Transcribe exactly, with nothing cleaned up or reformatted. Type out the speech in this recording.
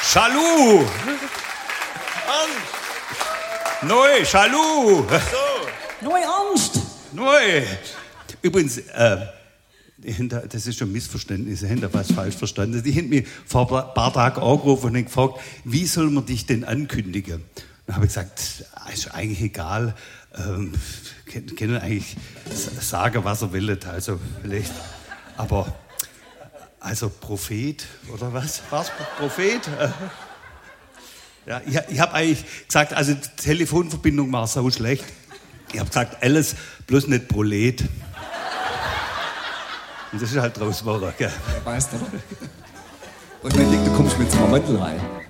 Jaloux. Neu, Jaloux. So. Neu Ernst. Neu. Übrigens, äh, das ist schon ein Missverständnis, Sie haben da was falsch verstanden. Die haben mich vor ein paar Tagen angerufen und haben gefragt, wie soll man dich denn ankündigen? Dann habe ich gesagt, ist eigentlich egal, ähm, können eigentlich sagen, was er will, also vielleicht, aber, also Prophet, oder was? War's Prophet? Ja, ich, ich habe eigentlich gesagt, also die Telefonverbindung war so schlecht. Ich habe gesagt, alles, bloß nicht Prolet. Und das ist halt draus geworden, gell? Ja, weißt du. Und wenn du kommst mit zum Mantel rein.